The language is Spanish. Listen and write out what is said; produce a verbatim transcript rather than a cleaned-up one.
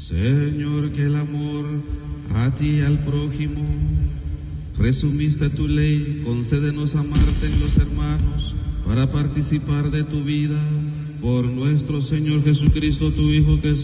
Señor, que el amor a ti y al prójimo resumiste tu ley, concédenos amarte en los hermanos para participar de tu vida por nuestro Señor Jesucristo, tu Hijo, que